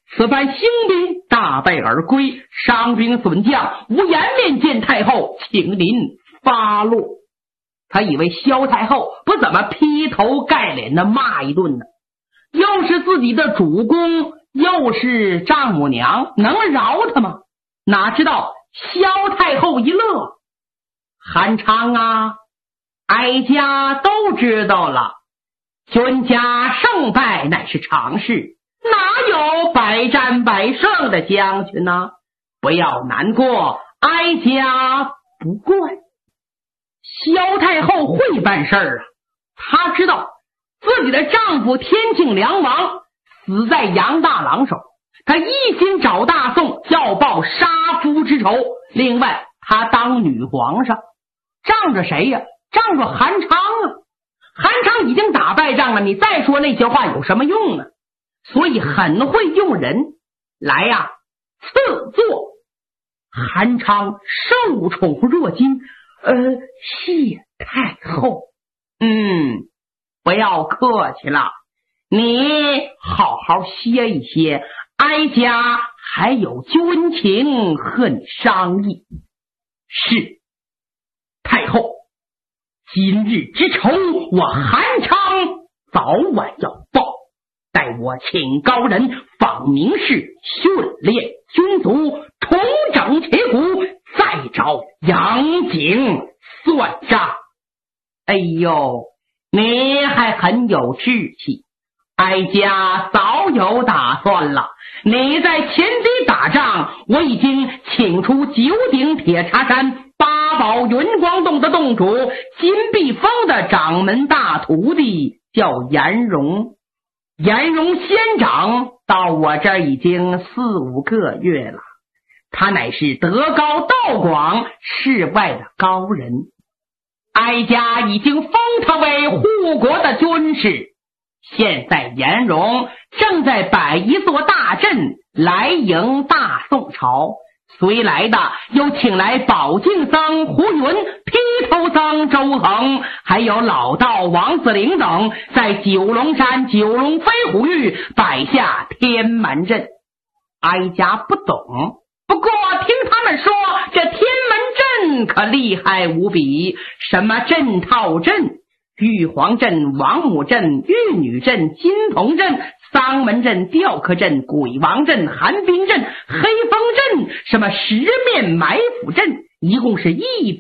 此番兴兵大败而归，伤兵损将无颜面见太后，请临发落。他以为萧太后不怎么劈头盖脸的骂一顿呢，又是自己的主公，又是丈母娘，能饶他吗？哪知道萧太后一乐，韩昌啊，哀家都知道了，君家胜败乃是常事，哪有百战百胜的将军呢？不要难过，哀家不怪。萧太后会办事儿啊，她知道自己的丈夫天庆良王死在杨大郎手，她一心找大宋，要报杀夫之仇。另外她当女皇上，仗着谁呀？仗着韩昌啊！韩昌已经打败仗了，你再说那些话有什么用呢？所以很会用人来呀，赐座。韩昌受宠若惊，谢太后。不要客气了，你好好歇一歇，哀家还有军情和你商议。是，太后，今日之仇，我韩昌早晚要报。待我请高人访名士，训练军卒，重整旗鼓，再找杨景算账。哎呦，你还很有志气，哀家早有打算了。你在前敌打仗，我已经请出9鼎铁茶山、8宝云光洞的洞主，金碧峰的掌门大徒弟叫颜荣。颜荣仙长到我这儿已经4、5个月了，他乃是德高道广、世外的高人，哀家已经封他为护国的军师。现在颜荣正在摆一座大阵来迎大宋朝，随来的又请来宝镜僧胡云、披头僧周恒，还有老道王子陵等，在九龙山九龙飞虎峪摆下天门阵。哀家不懂，不过听他们说这天门阵可厉害无比，什么阵套阵、玉皇阵、王母阵、玉女阵、金童阵、丧门阵、吊客阵、鬼王阵、寒冰阵、黑风阵，什么十面埋伏阵，一共是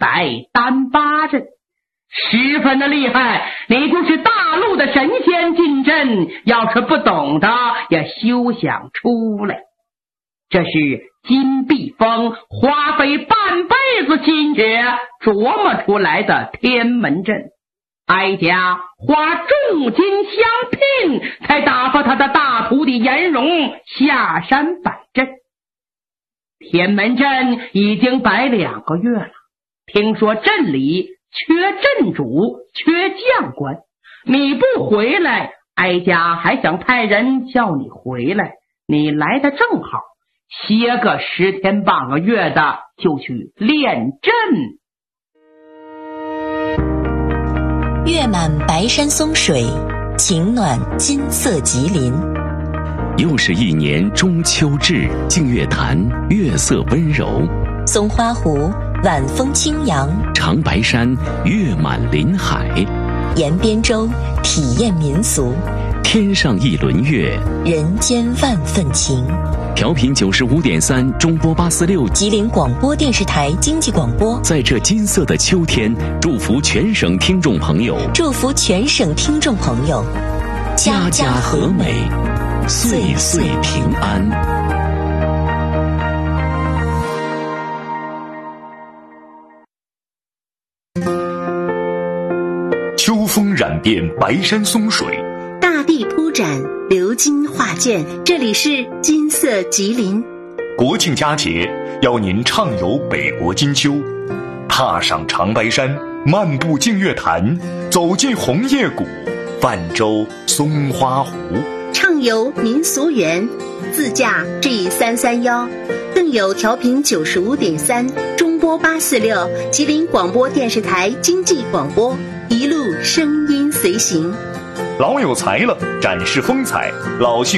108阵，十分的厉害。你就是大陆的神仙进阵，要是不懂的也休想出来。这是金碧峰花费半辈子心血琢磨出来的天门阵，哀家花重金相聘，才打发他的大徒弟颜荣下山摆阵。天门阵已经摆2个月了，听说镇里缺镇主，缺将官，你不回来，哀家还想派人叫你回来。你来的正好，歇个10天半个月的就去练阵。 月满白山松水，晴暖金色吉林。 又是一年中秋至，净月潭月色温柔， 松花湖晚风轻扬， 长白山月满林海， 沿边洲体验民俗， 天上一轮月， 人间万份情。 调频95.3，中波846， 吉林广播电视台经济广播。 在这金色的秋天，祝福全省听众朋友， 祝福全省听众朋友， 家家和美，岁岁平安。 秋风染遍白山松水， 大地铺展鎏金画卷，这里是金色吉林。 国庆佳节，邀您畅游北国金秋，踏上长白山，漫步净月潭，走进红叶谷，泛舟松花湖， 畅游民俗园，自驾 G331，更有调频95.3，中波846，吉林广播电视台经济广播，一路声音随行。 老有才了，展示风采，老性